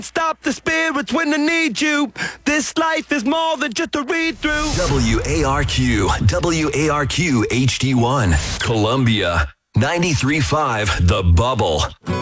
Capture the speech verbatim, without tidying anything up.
Stop the spirits when they need you. This life is more than just a read-through. W A R Q, W A R Q H D one, Columbia, ninety-three point five The Bubble.